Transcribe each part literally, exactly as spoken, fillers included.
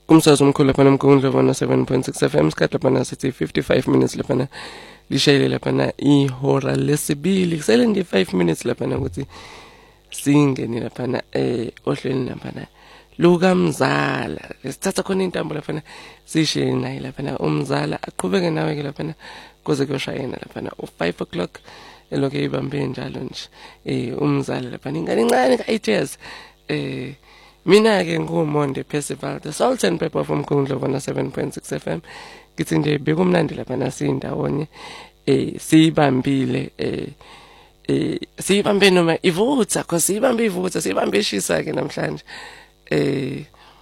Kumsakazo omkhulu lapha eMgungundlovu one oh seven point six F M. Isikhathi lapha sithi fifty-five minutes lapha lishayile lapha ihora lesibili. Kusele nje five minutes lapha ukuthi singene lapha eh ohlweni lapha luka Mzala. Sithatha khona intambo lapha sishiye naye lapha uMzala aqhubeke nawe ke lapha kuze kuyoshayena lapha u five o'clock elokho ibambe njalo nje. Eh uMzala lapha ingane incane ka eight years. Eh mina ke nguMonde Percival, the Salt and Pepper from Mgungundlovu one oh seven point six F M. Ngithi nje bekumnandi lapha nasindawonye eh siyibambile eh eh siyibambe noma ivutha cause siyibambe ivutha siyibambe ishisa ke namhlanje. Eh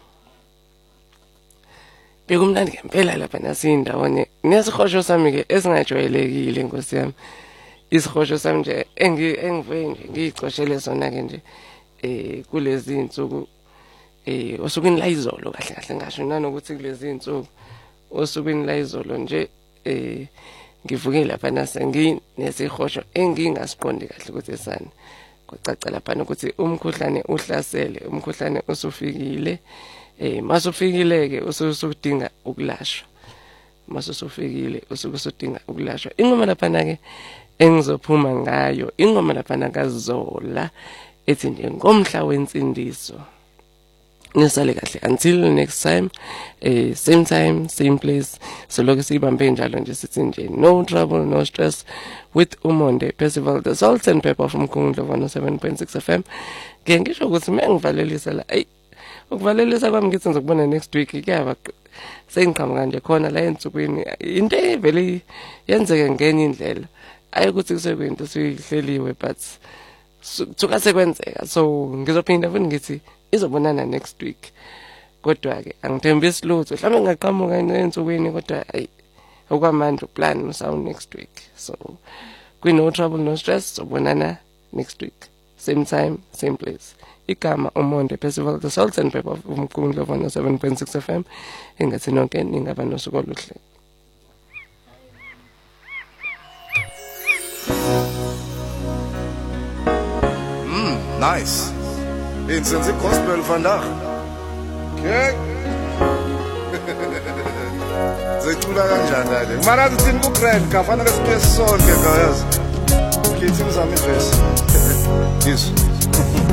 bekumnandi ngempela lapha nasindawonye. Nesihosho sami ke esingajwayelekile Nkosi yami. Isihosho sami nje engi engive nje ngiyicoshele sona ke nje eh kulezi insuku eh osukwini la izolo kahle kahle ngasho nanokuthi kulezi insuku osukwini la izolo nje eh ngivuke lapha nasengi nesihosho engingasiqondi kahle ukuthi sani kucaca lapha ukuthi umkhuhlane uhlasele umkhuhlane usufikile eh masufikile ke usukudinga ukulashwa masusufikile usukusudinga ukulashwa. Ingoma lapha ke engizophuma ngayo ingoma lapha kaZola ethi nje ngomhla wensindiso. Nisale kahle until next time, eh same time same place. So lokho sibambe njalo nje sithi nje no trouble no stress with uMonde Percival, the Salt and Pepper from Mgungundlovu one oh seven point six F M. Ke ngisho ukuthi mengivalelisa la ay ukuvalelisa kwami ngithi ngizokubona next week kuyaba sengiqhamuka nje khona la ensukwini into evele yenzeke ngenye indlela ayi ukuthi kusekwento sihleliwe but thuka sekwenzeka. So ngizophinda futhi ngithi izobonana next week kodwa ke angithembisi lutho mhlawumbe ngaqhamuka ensukwini kodwa ayi okwamanje plan sound next week. So kwi no trouble no stress sobonana next week same time same place. Igama uMonde Percival, the Salt and Pepper from Mgungundlovu one oh seven point six F M. Engathi nonke ningaba nosuku oluhle. Mm, nice. Insenze gospel vandag. Kyk. Zecula kanjani la? Mara uthini ku grand ka fanele sibe sonke guys. Kithi ngizama ivesi. Yes.